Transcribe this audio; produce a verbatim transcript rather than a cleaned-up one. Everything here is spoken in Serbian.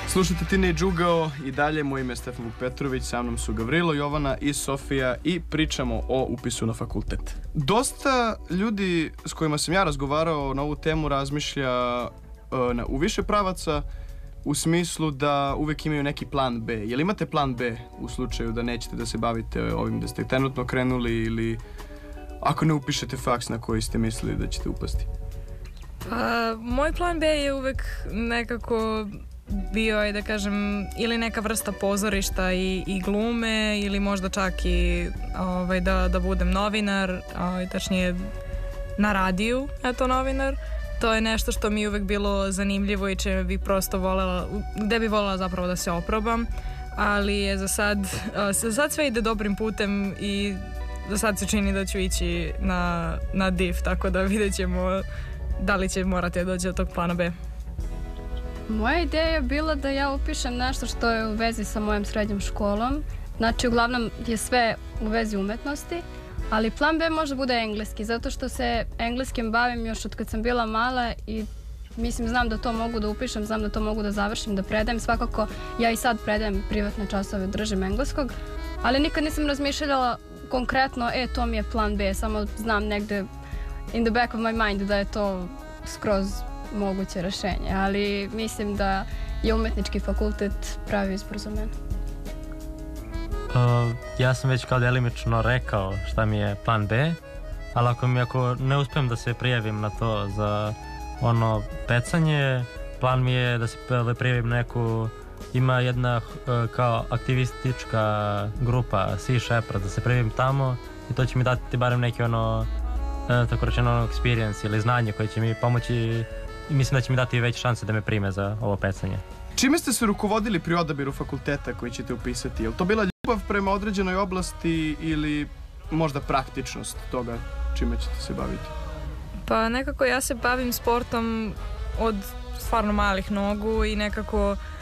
Slušajte Teenage Ugao i dalje, moje ime je Stefan Vuk Petrović, sa mnom su Gavrilo, Jovana i Sofija i pričamo o upisu na fakultet. Dosta ljudi s kojima sam ja razgovarao na ovu temu razmišlja uh, na, u više pravaca, u smislu da uvek imaju neki plan B. Jel imate plan B u slučaju da nećete da se bavite ovim, da ste trenutno krenuli ili ako ne upišete faks na koji ste mislili da ćete upasti? Pa, moj plan B je uvek nekako bio je, da kažem, ili neka vrsta pozorišta i, i glume ili možda čak i ovaj, da, da budem novinar, ovaj, tačnije na radiju, eto novinar. To je nešto što mi je uvek bilo zanimljivo i če bi prosto volela, gde bi volela zapravo da se oprobam, ali je za sad, za sad sve ide dobrim putem i za sad se čini da ću ići na, na D I F, tako da vidjet ćemo da li će morati da dođe do tog plana B. Moja ideja je bila da ja upišem nešto što je u vezi sa mojom srednjom školom. Znači, uglavnom je sve u vezi umetnosti, ali plan B može bude engleski, zato što se engleskim bavim još od kad sam bila mala i mislim, znam da to mogu da upišem, znam da to mogu da završim, da predajem. Svakako, ja i sad predajem privatne časove, držim engleskog, ali nikad nisam razmišljala konkretno, e, to mi je plan B, samo znam negde in the back of my mind da je to skroz moguće rešenje, ali mislim da je umetnički fakultet pravi izbor za mene. Uh, ja sam već kao delimično rekao šta mi je plan B, ali ako mi ako ne uspijem da se prijavim na to za ono pecanje, plan mi je da se prijavim neku, ima jedna uh, kao aktivistička grupa Sea Shepherd, da se prijavim tamo i to će mi dati barem neki ono uh, tako rečeno experience ili znanje koje će mi pomoći i mislim da će mi dati već šanse da me prime za ovo pecanje. Čime ste se rukovodili pri odabiru fakulteta koji ćete upisati? Je li to bila ljubav prema određenoj oblasti ili možda praktičnost toga čime ćete se baviti? Pa nekako ja se bavim sportom od stvarno malih nogu i nekako